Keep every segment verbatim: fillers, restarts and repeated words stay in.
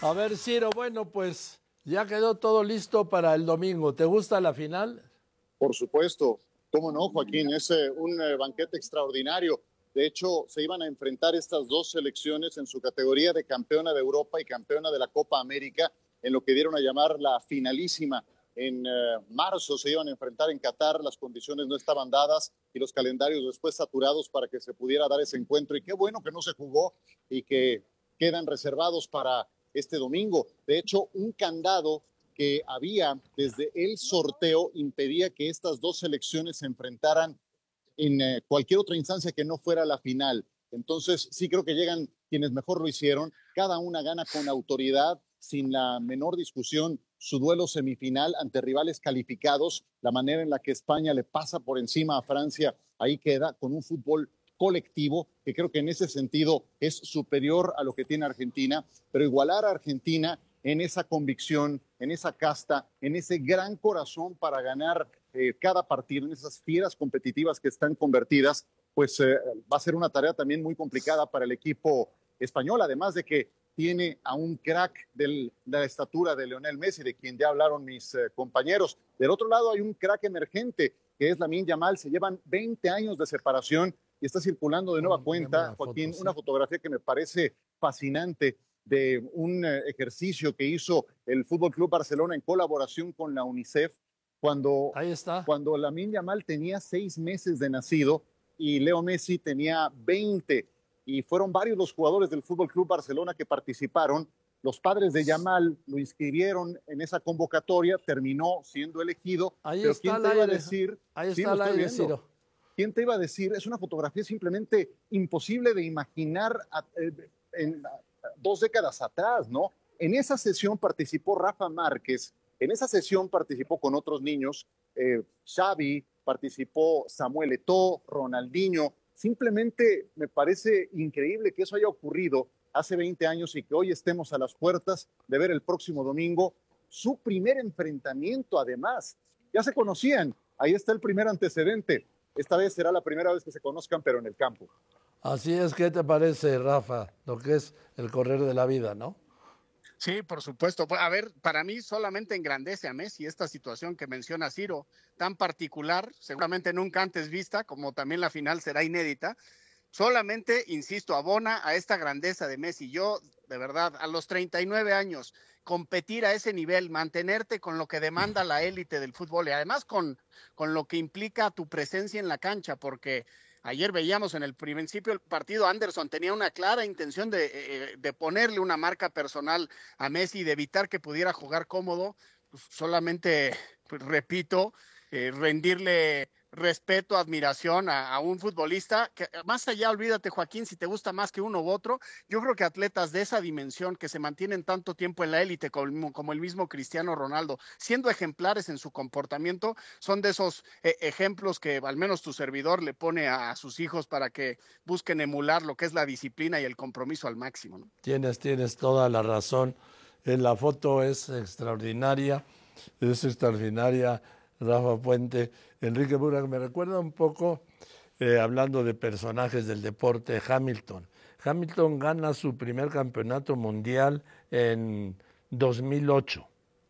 A ver, Ciro, bueno, pues ya quedó todo listo para el domingo. ¿Te gusta la final? Por supuesto, cómo no, Joaquín, es eh, un eh, banquete extraordinario. De hecho, se iban a enfrentar estas dos selecciones en su categoría de campeona de Europa y campeona de la Copa América, en lo que dieron a llamar la finalísima. En eh, marzo se iban a enfrentar en Qatar, las condiciones no estaban dadas y los calendarios después saturados para que se pudiera dar ese encuentro. Y qué bueno que no se jugó y que quedan reservados para este domingo. De hecho, un candado que había desde el sorteo impedía que estas dos selecciones se enfrentaran en eh, cualquier otra instancia que no fuera la final. Entonces, sí creo que llegan quienes mejor lo hicieron. Cada una gana con autoridad, sin la menor discusión, su duelo semifinal ante rivales calificados. La manera en la que España le pasa por encima a Francia, ahí queda con un fútbol colectivo, que creo que en ese sentido es superior a lo que tiene Argentina, pero igualar a Argentina en esa convicción, en esa casta, en ese gran corazón para ganar eh, cada partido, en esas fieras competitivas que están convertidas, pues eh, va a ser una tarea también muy complicada para el equipo español, además de que tiene a un crack del, de la estatura de Lionel Messi, de quien ya hablaron mis eh, compañeros. Del otro lado hay un crack emergente, que es Lamine Yamal. Se llevan veinte años de separación y está circulando de nueva Oh, cuenta, Joaquín, foto, sí. Una fotografía que me parece fascinante de un eh, ejercicio que hizo el Fútbol Club Barcelona en colaboración con la UNICEF, cuando, Ahí está. cuando Lamine Yamal tenía seis meses de nacido y Leo Messi tenía veinte, y fueron varios los jugadores del Fútbol Club Barcelona que participaron. Los padres de Yamal lo inscribieron en esa convocatoria, terminó siendo elegido. Ahí pero está ¿quién te iba a decir? Ahí sí, está el aire, Ciro. ¿Quién te iba a decir? Es una fotografía simplemente imposible de imaginar a, eh, en, a, dos décadas atrás, ¿no? En esa sesión participó Rafa Márquez, en esa sesión participó con otros niños, eh, Xavi, participó Samuel Eto'o, Ronaldinho. Simplemente me parece increíble que eso haya ocurrido hace veinte años y que hoy estemos a las puertas de ver el próximo domingo su primer enfrentamiento. Además, ya se conocían, ahí está el primer antecedente. Esta vez será la primera vez que se conozcan, pero en el campo. Así es. ¿Qué te parece, Rafa, lo que es el correr de la vida, no? Sí, por supuesto. A ver, para mí solamente engrandece a Messi esta situación que menciona Ciro, tan particular, seguramente nunca antes vista, como también la final será inédita. Solamente, insisto, abona a esta grandeza de Messi. Yo, de verdad, a los treinta y nueve años, competir a ese nivel, mantenerte con lo que demanda la élite del fútbol y además con, con lo que implica tu presencia en la cancha, porque ayer veíamos en el principio del partido, Anderson tenía una clara intención de, eh, de ponerle una marca personal a Messi, de evitar que pudiera jugar cómodo. Pues solamente, pues, repito, eh, rendirle respeto, admiración a, a un futbolista que, más allá, olvídate, Joaquín, si te gusta más que uno u otro, yo creo que atletas de esa dimensión que se mantienen tanto tiempo en la élite como, como el mismo Cristiano Ronaldo, siendo ejemplares en su comportamiento, son de esos eh, ejemplos que al menos tu servidor le pone a, a sus hijos para que busquen emular lo que es la disciplina y el compromiso al máximo, ¿no? Tienes, tienes toda la razón. En la foto es extraordinaria, es extraordinaria, Rafa Puente. Enrique Burak me recuerda un poco, eh, hablando de personajes del deporte, Hamilton. Hamilton gana su primer campeonato mundial en dos mil ocho.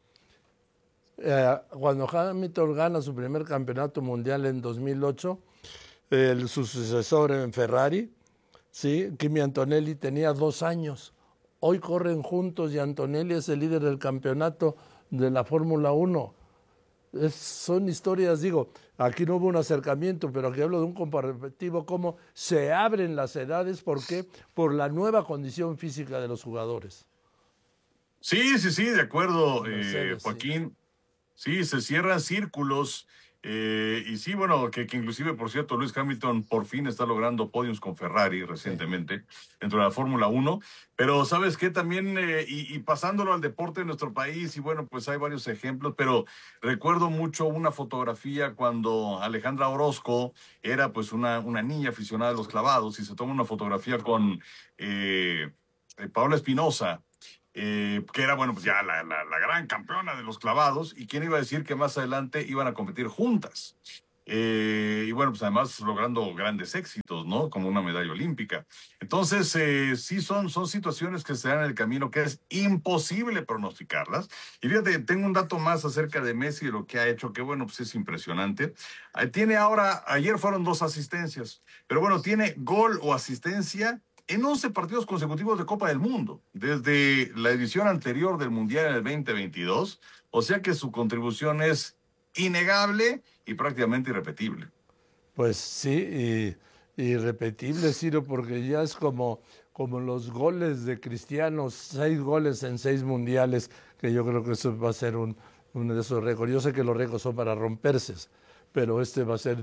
Eh, cuando Hamilton gana su primer campeonato mundial en dos mil ocho, el, su sucesor en Ferrari, sí, Kimi Antonelli, tenía dos años. Hoy corren juntos y Antonelli es el líder del campeonato de la Fórmula uno. Es, son historias, digo, aquí no hubo un acercamiento, pero aquí hablo de un comparativo, cómo se abren las edades. ¿Por qué? Por la nueva condición física de los jugadores. Sí, sí, sí, de acuerdo, eh, Joaquín. Sí, se cierran círculos. Eh, y sí, bueno, que, que inclusive, por cierto, Lewis Hamilton por fin está logrando podiums con Ferrari recientemente, sí, dentro de la Fórmula uno. Pero, ¿sabes qué? También, eh, y, y pasándolo al deporte de nuestro país, y bueno, pues hay varios ejemplos, pero recuerdo mucho una fotografía cuando Alejandra Orozco era pues una, una niña aficionada a los clavados y se toma una fotografía con eh, eh, Paola Espinosa. Eh, que era, bueno, pues ya la, la, la gran campeona de los clavados, y quién iba a decir que más adelante iban a competir juntas. Eh, y bueno, pues además logrando grandes éxitos, ¿no? Como una medalla olímpica. Entonces, eh, sí son, son situaciones que se dan en el camino que es imposible pronosticarlas. Y fíjate, tengo un dato más acerca de Messi y lo que ha hecho, que bueno, pues es impresionante. Eh, tiene ahora, ayer fueron dos asistencias, pero bueno, tiene gol o asistencia en once partidos consecutivos de Copa del Mundo, desde la edición anterior del Mundial en el veinte veintidós, o sea que su contribución es innegable y prácticamente irrepetible. Pues sí, y, irrepetible, Ciro, porque ya es como, como los goles de Cristiano, seis goles en seis mundiales, que yo creo que eso va a ser un, uno de esos récords. Yo sé que los récords son para romperse, pero este va a ser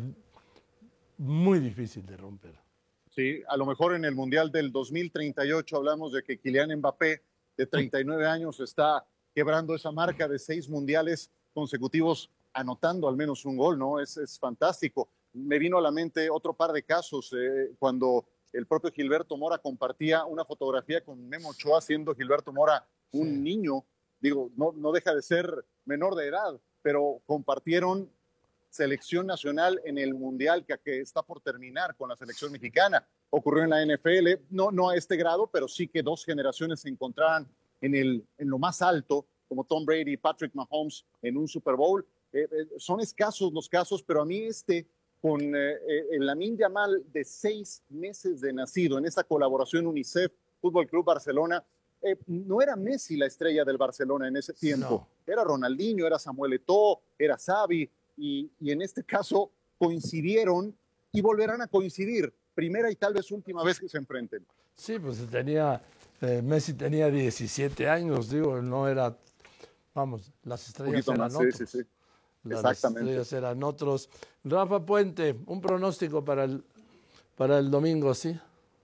muy difícil de romper. Sí, a lo mejor en el Mundial del dos mil treinta y ocho hablamos de que Kylian Mbappé, de treinta y nueve años, está quebrando esa marca de seis mundiales consecutivos, anotando al menos un gol, ¿no? Es, es fantástico. Me vino a la mente otro par de casos, eh, cuando el propio Gilberto Mora compartía una fotografía con Memo Ochoa, siendo Gilberto Mora un sí. niño, digo, no, no deja de ser menor de edad, pero compartieron selección nacional en el Mundial que, que está por terminar con la selección mexicana. Ocurrió en la N F L, no, no a este grado, pero sí que dos generaciones se encontraran en, el, en lo más alto, como Tom Brady y Patrick Mahomes en un Super Bowl. Eh, eh, son escasos los casos, pero a mí este, con eh, el Lamine Yamal de seis meses de nacido, en esta colaboración UNICEF, Fútbol Club Barcelona, eh, no era Messi la estrella del Barcelona en ese tiempo, no. Era Ronaldinho, era Samuel Eto'o, era Xavi, y, y en este caso coincidieron y volverán a coincidir, primera y tal vez última vez que se enfrenten. Sí, pues tenía, eh, Messi tenía diecisiete años, digo, no era, vamos, las estrellas eran más, otros. Sí, sí, sí. Las estrellas eran otros. Rafa Puente, un pronóstico para el, para el domingo, ¿sí?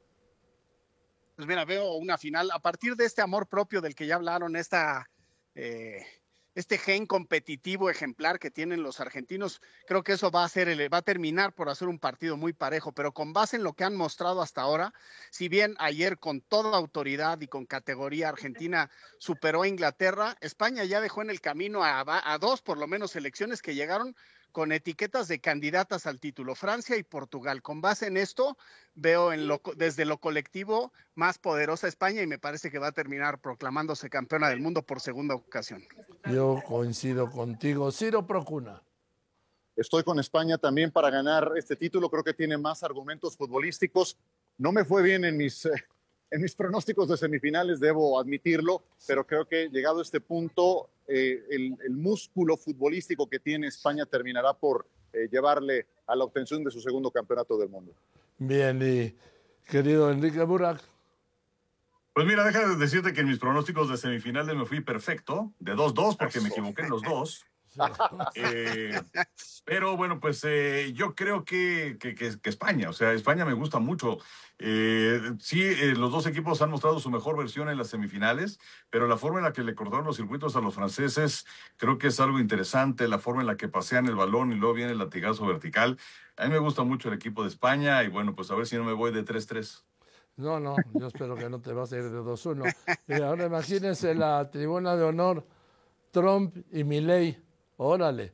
Pues mira, veo una final, a partir de este amor propio del que ya hablaron, esta, eh, este gen competitivo ejemplar que tienen los argentinos, creo que eso va a, ser el, va a terminar por hacer un partido muy parejo, pero con base en lo que han mostrado hasta ahora, si bien ayer con toda autoridad y con categoría Argentina superó a Inglaterra, España ya dejó en el camino a, a dos, por lo menos, selecciones que llegaron con etiquetas de candidatas al título, Francia y Portugal. Con base en esto, veo en lo, desde lo colectivo más poderosa España y me parece que va a terminar proclamándose campeona del mundo por segunda ocasión. Yo coincido contigo. Ciro Procuna. Estoy con España también para ganar este título. Creo que tiene más argumentos futbolísticos. No me fue bien en mis, eh, en mis pronósticos de semifinales, debo admitirlo, pero creo que llegado a este punto, eh, el, el músculo futbolístico que tiene España terminará por eh, llevarle a la obtención de su segundo campeonato del mundo. Bien, y querido Enrique Burak. Pues mira, deja de decirte que en mis pronósticos de semifinales me fui perfecto, de dos dos, porque Eso. me equivoqué en los dos. Sí. Eh, pero bueno, pues eh, yo creo que, que, que, que España, o sea, España me gusta mucho. Eh, sí, eh, los dos equipos han mostrado su mejor versión en las semifinales, pero la forma en la que le cortaron los circuitos a los franceses creo que es algo interesante, la forma en la que pasean el balón y luego viene el latigazo vertical. A mí me gusta mucho el equipo de España y bueno, pues a ver si no me voy de tres tres. No, no, yo espero que no te vas a ir de dos uno. Eh, ahora imagínense la tribuna de honor, Trump y Milei. Órale.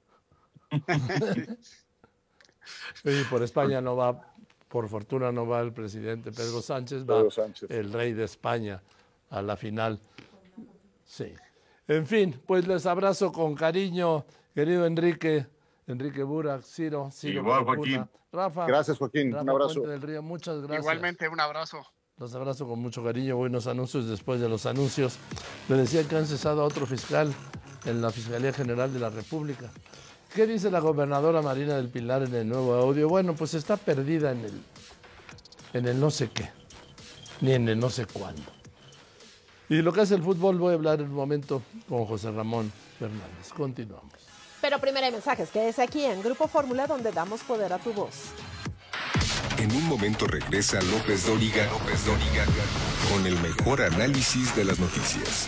Y por España no va, por fortuna no va el presidente Pedro Sánchez, va Pedro Sánchez. El rey de España a la final. Sí. En fin, pues les abrazo con cariño, querido Enrique, Enrique Burak, Ciro, Ciro Igual, Joaquín. Rafa. Gracias, Joaquín. Rafa un abrazo. Puente del Río, muchas gracias. Igualmente, un abrazo. Los abrazo con mucho cariño. Buenos anuncios después de los anuncios. Le decía que han cesado a otro fiscal en la Fiscalía General de la República. ¿Qué dice la gobernadora Marina del Pilar en el nuevo audio? Bueno, pues está perdida en el, en el no sé qué, ni en el no sé cuándo. Y lo que hace el fútbol voy a hablar en un momento con José Ramón Fernández. Continuamos. Pero primero hay mensajes. Quédese aquí en Grupo Fórmula, donde damos poder a tu voz. En un momento regresa López Dóriga, López Dóriga con el mejor análisis de las noticias.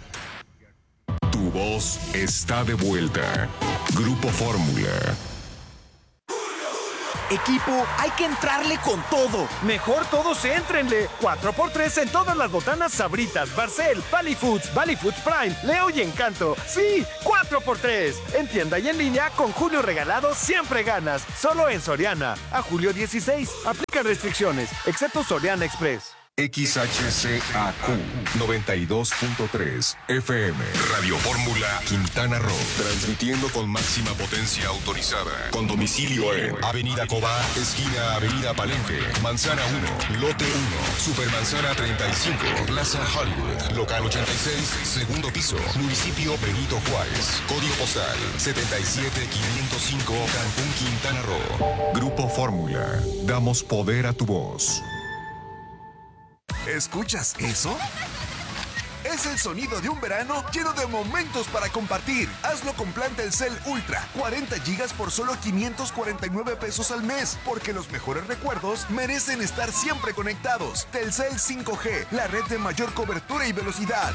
Tu voz está de vuelta. Grupo Fórmula. Equipo, hay que entrarle con todo. Mejor todos éntrenle. cuatro por tres en todas las botanas Sabritas, Barcel, Valley Foods, Valley Foods Prime, Leo y Encanto. Sí, cuatro por tres. En tienda y en línea, con Julio Regalado siempre ganas. Solo en Soriana. A julio dieciséis. Aplican restricciones, excepto Soriana Express. X H C A Q noventa y dos punto tres F M Radio Fórmula Quintana Roo, transmitiendo con máxima potencia autorizada, con domicilio en Avenida Cobá, esquina Avenida Palenque, Manzana uno, Lote uno, Supermanzana treinta y cinco, Plaza Hollywood, Local ochenta y seis, segundo piso, Municipio Benito Juárez, Código postal setenta y siete quinientos cinco, Cancún, Quintana Roo. Grupo Fórmula, damos poder a tu voz. ¿Escuchas eso? Es el sonido de un verano lleno de momentos para compartir. Hazlo con plan Telcel Ultra, cuarenta gigas por solo quinientos cuarenta y nueve pesos al mes, porque los mejores recuerdos merecen estar siempre conectados. Telcel cinco G, la red de mayor cobertura y velocidad.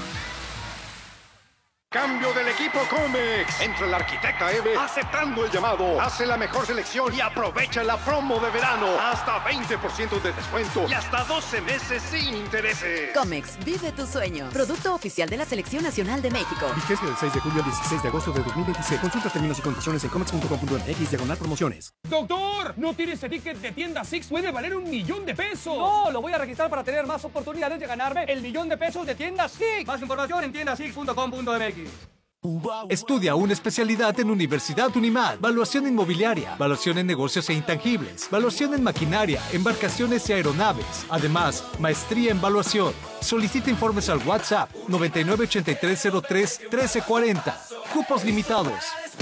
Cambio del equipo Comex. Entra el arquitecta Eve aceptando el llamado. Hace la mejor selección y aprovecha la promo de verano. Hasta veinte por ciento de descuento y hasta doce meses sin intereses. Comex, vive tus sueños. Producto oficial de la Selección Nacional de México. Vigencia del seis de julio al dieciséis de agosto de dos mil veintiséis. Consulta términos y condiciones en comex punto com punto m x diagonal promociones. ¡Doctor! ¿No tiene ese ticket de tienda Six? Puede valer un millón de pesos. No, lo voy a registrar para tener más oportunidades de ganarme el millón de pesos de tienda Six. Más información en tienda six punto com punto m x. Estudia una especialidad en Universidad Unimad. Valuación inmobiliaria, valuación en negocios e intangibles, valuación en maquinaria, embarcaciones y aeronaves. Además, maestría en valuación. Solicita informes al WhatsApp noventa y nueve ochenta y tres cero tres trece cuarenta. Cupos limitados.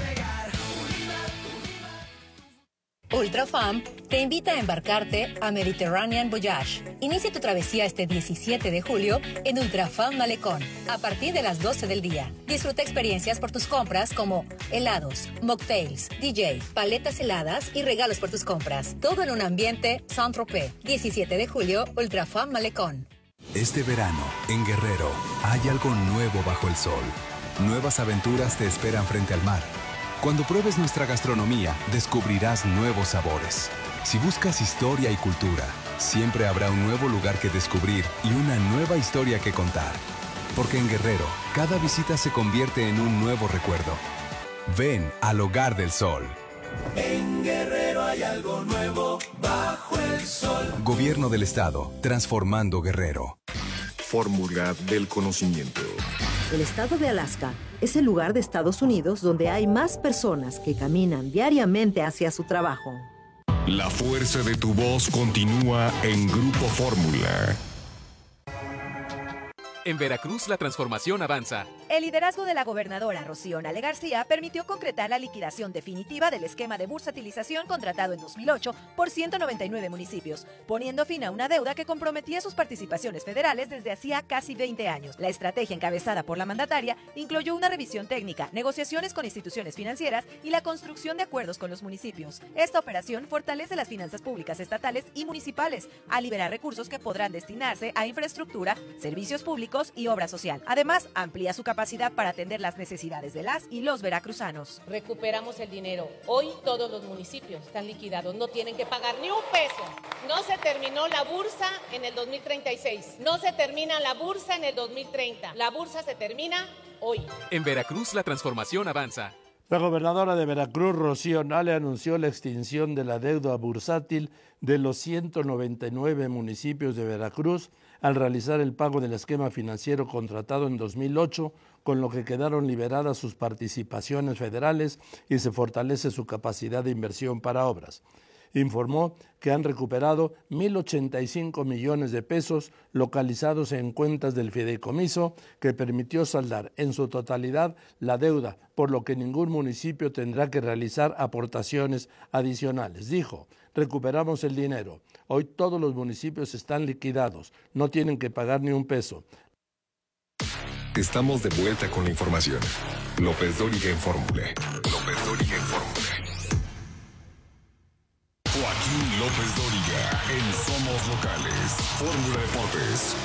Ultrafam te invita a embarcarte a Mediterranean Voyage. Inicia tu travesía este diecisiete de julio en Ultrafam Malecón, a partir de las doce del día. Disfruta experiencias por tus compras como helados, mocktails, D J, paletas heladas y regalos por tus compras. Todo en un ambiente Saint-Tropez. diecisiete de julio, Ultrafam Malecón. Este verano, en Guerrero, hay algo nuevo bajo el sol. Nuevas aventuras te esperan frente al mar. Cuando pruebes nuestra gastronomía, descubrirás nuevos sabores. Si buscas historia y cultura, siempre habrá un nuevo lugar que descubrir y una nueva historia que contar. Porque en Guerrero, cada visita se convierte en un nuevo recuerdo. Ven al Hogar del Sol. En Guerrero hay algo nuevo bajo el sol. Gobierno del Estado, transformando Guerrero. Fórmula del conocimiento. El estado de Alaska es el lugar de Estados Unidos donde hay más personas que caminan diariamente hacia su trabajo. La fuerza de tu voz continúa en Grupo Fórmula. En Veracruz, la transformación avanza. El liderazgo de la gobernadora Rocío Nale García permitió concretar la liquidación definitiva del esquema de bursatilización contratado en dos mil ocho por ciento noventa y nueve municipios, poniendo fin a una deuda que comprometía sus participaciones federales desde hacía casi veinte años. La estrategia encabezada por la mandataria incluyó una revisión técnica, negociaciones con instituciones financieras y la construcción de acuerdos con los municipios. Esta operación fortalece las finanzas públicas estatales y municipales, al liberar recursos que podrán destinarse a infraestructura, servicios públicos y obra social. Además, amplía su capacidad para atender las necesidades de las y los veracruzanos. Recuperamos el dinero. Hoy todos los municipios están liquidados, no tienen que pagar ni un peso. No se terminó la bursa en el dos mil treinta y seis. No se termina la bursa en el dos mil treinta. La bursa se termina hoy. En Veracruz, la transformación avanza. La gobernadora de Veracruz, Rocío Nale, anunció la extinción de la deuda bursátil de los ciento noventa y nueve municipios de Veracruz al realizar el pago del esquema financiero contratado en dos mil ocho, con lo que quedaron liberadas sus participaciones federales y se fortalece su capacidad de inversión para obras. Informó que han recuperado mil ochenta y cinco millones de pesos localizados en cuentas del fideicomiso, que permitió saldar en su totalidad la deuda, por lo que ningún municipio tendrá que realizar aportaciones adicionales. Dijo: recuperamos el dinero. Hoy todos los municipios están liquidados, no tienen que pagar ni un peso. Estamos de vuelta con la información. López Dóriga en Fórmula. López Dóriga en Fórmula. Joaquín López Dóriga en Somos Locales. Fórmula Deportes.